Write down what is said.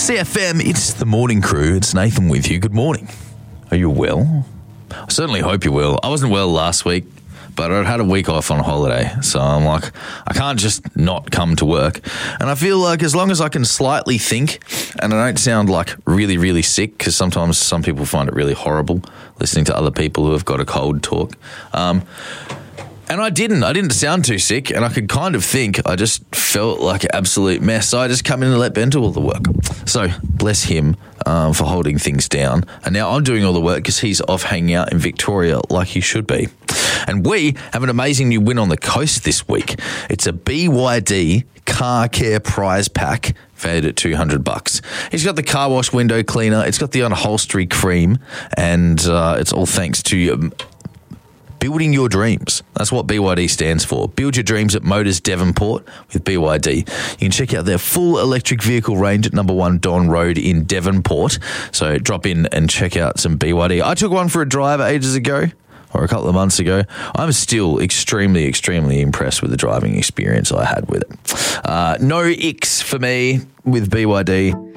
CFM, it's the morning crew. It's Nathan with you. Good morning. Are you well? I certainly hope you're well. I wasn't well last week, but I had a week off on holiday. So I'm like, I can't just not come to work. And I feel like as long as I can slightly think and I don't sound like really, really sick, because sometimes some people find it really horrible listening to other people who have got a cold talk. And I didn't sound too sick, and I could kind of think. I just felt like an absolute mess. So I just come in and let Ben do all the work. So bless him for holding things down. And now I'm doing all the work because he's off hanging out in Victoria like he should be. And we have an amazing new win on the coast this week. It's a BYD car care prize pack valued at $200. It's got the car wash window cleaner. It's got the upholstery cream, and it's all thanks to building your dreams. That's what BYD stands for. Build your dreams at Motors Devonport with BYD. You can check out their full electric vehicle range at number 1 Don Road in Devonport. So drop in and check out some BYD. I took one for a drive ages ago, or a couple of months ago. I'm still extremely, extremely impressed with the driving experience I had with it. No icks for me with BYD.